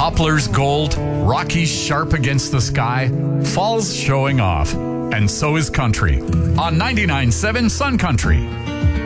Poplars gold, Rockies sharp against the sky, fall's showing off. And so is country on 99.7 Sun Country.